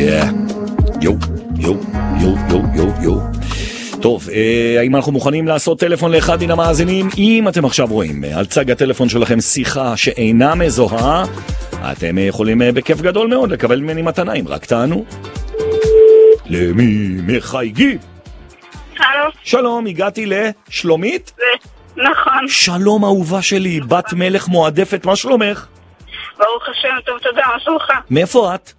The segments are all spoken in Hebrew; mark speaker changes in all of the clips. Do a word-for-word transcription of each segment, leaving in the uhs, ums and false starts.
Speaker 1: יו, יו, יו, יו, יו, יו. טוב, האם אנחנו מוכנים לעשות טלפון לאחד מן המאזינים? אם אתם עכשיו רואים על צג הטלפון שלכם שיחה שאינה מזוהה, אתם יכולים בכיף גדול מאוד לקבל ממני מתנה, אם רק תענו. למי מחייגים?
Speaker 2: שלום.
Speaker 1: שלום, הגעתי לשלומית?
Speaker 2: נכון.
Speaker 1: שלום אהובה שלי, בת מלך מועדפת, מה שלומך?
Speaker 2: ברוך השם, טוב, תודה, מה שלומך?
Speaker 1: מאיפה את?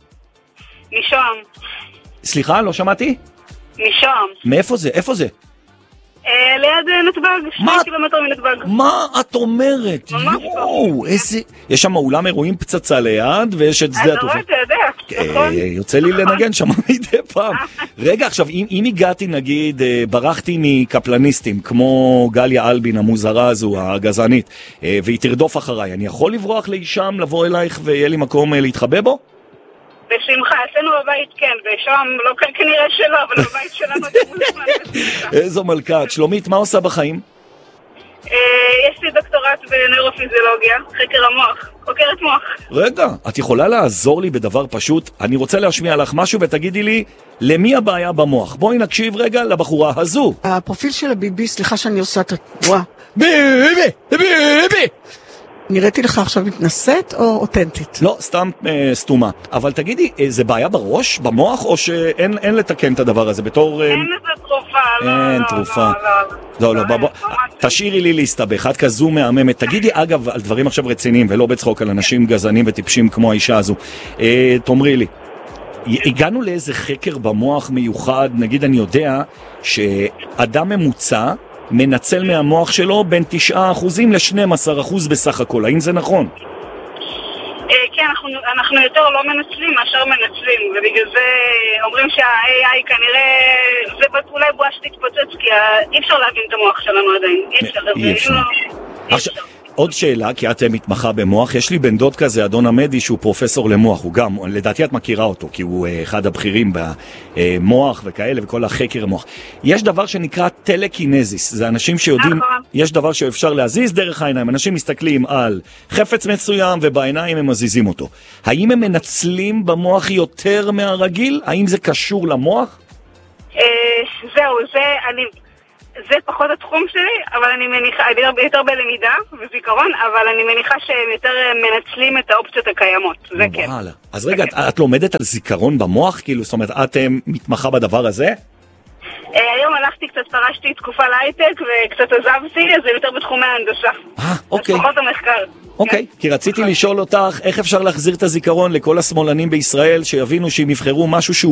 Speaker 2: משם.
Speaker 1: סליחה, לא שמעתי?
Speaker 2: משם.
Speaker 1: מאיפה זה? איפה זה?
Speaker 2: אה, ליד נתב"ג, שני קילומטר מנתב"ג.
Speaker 1: מה את אומרת?
Speaker 2: ממש
Speaker 1: יואו, איזה... יש שם אולם אירועים פצצה ליד, ויש את שדה התעופה.
Speaker 2: אתה רואה, אתה יודע, נכון?
Speaker 1: יוצא לי לנגן שם מדי פעם. רגע, עכשיו, אם הגעתי, נגיד, ברחתי מקפלניסטים, כמו גליה אלבין המוזרה הזו, הגזענית, והיא תרדוף אחריי, אני יכול לברוח לאישם, לבוא אלייך ויהיה לי מקום להתחבא בו?
Speaker 2: בשמחה, אצלנו בבית כן, ושם לא כנראה שלא, אבל בבית שלנו אתה מוזמן בשמחה.
Speaker 1: איזו מלכה. שלומית, מה עושה בחיים?
Speaker 2: יש לי דוקטורט בנוירופיזיולוגיה, חקר המוח, חוקרת מוח.
Speaker 1: רגע, את יכולה לעזור לי בדבר פשוט? אני רוצה להשמיע לך משהו ותגידי לי, למי הבעיה במוח? בואי נקשיב רגע לבחורה הזו.
Speaker 3: הפרופיל של הביבי, סליחה שאני עושה את התנועה. ביבי, ביבי. נראיתי לך עכשיו מתנשאת או אותנטית?
Speaker 1: לא, סתם אה, סתומה. אבל תגידי, אה, זה בעיה בראש, במוח, או שאין אין לתקן את הדבר הזה בתור... אה...
Speaker 2: אין לזה תרופה, לא,
Speaker 1: אין
Speaker 2: לא,
Speaker 1: תרופה.
Speaker 2: לא,
Speaker 1: לא, לא, בוא, תשאירי לי להסתבך, את כזו מהממת. תגידי, אגב, על דברים עכשיו רציניים, ולא בצחוק, על אנשים גזענים וטיפשים כמו האישה הזו. אה, תאמרי לי, הגענו לאיזה חקר במוח מיוחד, נגיד אני יודע, שאדם ממוצע, מנצל מהמוח שלו בין תשעה אחוזים ל-שנים עשר אחוז בסך הכל. האם זה נכון?
Speaker 2: כן, אנחנו, אנחנו יותר לא מנצלים מאשר מנצלים, ובגלל זה אומרים שה-איי איי כנראה, זה אולי בועה שתתפוצץ, כי אי אפשר להבין את המוח שלנו עדיין. אי אפשר.
Speaker 1: אי אפשר. עכשיו, עוד שאלה, כי את מתמחה במוח, יש לי בן דוד כזה, אדון עמדי, שהוא פרופסור למוח, הוא גם, לדעתי את מכירה אותו, כי הוא אחד הבכירים במוח וכאלה, וכל החקר המוח. יש דבר שנקרא טלקינזיס, זה אנשים שיודעים, יש דבר שאפשר להזיז דרך העיניים, אנשים מסתכלים על חפץ מסוים, ובעיניים הם מזיזים אותו. האם הם מנצלים במוח יותר מהרגיל? האם זה קשור למוח?
Speaker 2: זהו, זה אני... זה פחות התחום שלי, אבל אני מניחה, אני יותר בלמידה וזיכרון, אבל אני מניחה שהם יותר מנצלים את האופציות הקיימות, זה כן.
Speaker 1: אז רגע, את לומדת על זיכרון במוח? כאילו, זאת אומרת, את מתמחה בדבר הזה?
Speaker 2: היום הלכתי קצת, פרשתי תקופה להייטק וקצת עזבתי, זה יותר בתחומי ההנדסה.
Speaker 1: אה, אוקיי.
Speaker 2: אז פחות המחקר.
Speaker 1: אוקיי, כי רציתי לשאול אותך, איך אפשר להחזיר את הזיכרון לכל השמאלנים בישראל, שיבינו שהם יבחרו משהו שהוא